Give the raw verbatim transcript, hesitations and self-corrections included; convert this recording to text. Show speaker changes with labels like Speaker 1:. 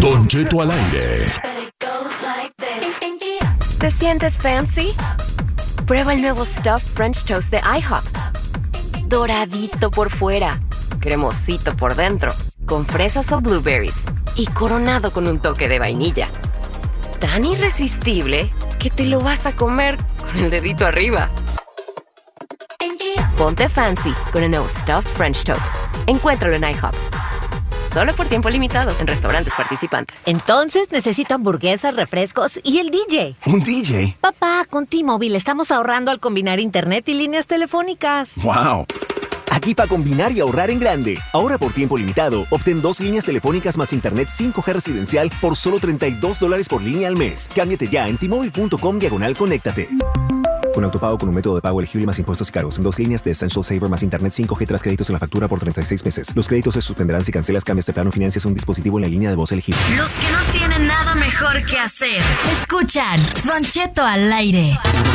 Speaker 1: Don Cheto al aire.
Speaker 2: ¿Te sientes fancy? Prueba el nuevo Stuffed French Toast de IHOP. Doradito por fuera, cremosito por dentro, con fresas o blueberries y coronado con un toque de vainilla. Tan irresistible que te lo vas a comer con el dedito arriba. Ponte fancy con el nuevo Stuffed French Toast. Encuéntralo en IHOP. Solo por tiempo limitado en restaurantes participantes.
Speaker 3: Entonces necesito hamburguesas, refrescos y el D J.
Speaker 4: ¿Un D J?
Speaker 3: Papá, con T-Mobile estamos ahorrando al combinar internet y líneas telefónicas.
Speaker 4: ¡Wow! Aquí para combinar y ahorrar en grande. Ahora por tiempo limitado, obtén dos líneas telefónicas más internet cinco G residencial por solo treinta y dos dólares por línea al mes. Cámbiate ya en T-Mobile.com diagonal conéctate. Con autopago con un método de pago elegible más impuestos y cargos. En dos líneas de Essential Saver más internet cinco G tras créditos en la factura por treinta y seis meses. Los créditos se suspenderán si cancelas, cambias de plano o financias un dispositivo en la línea de voz elegible.
Speaker 5: Los que no tienen nada mejor que hacer. Escuchan Don Cheto al aire.